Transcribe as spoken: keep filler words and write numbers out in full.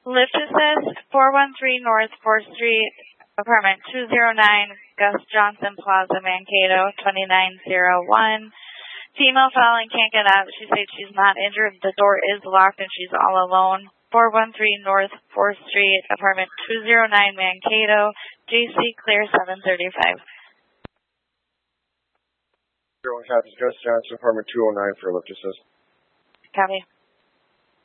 Lift assist, four one three North fourth Street, apartment two oh nine, Gus Johnson Plaza, Mankato, two nine zero one. Female falling, can't get out. She said she's not injured. The door is locked and she's all alone. four one three North fourth Street, apartment two oh nine, Mankato, J C clear seven thirty-five. Zero one, Gus Johnson, apartment two oh nine for lift assist. Copy.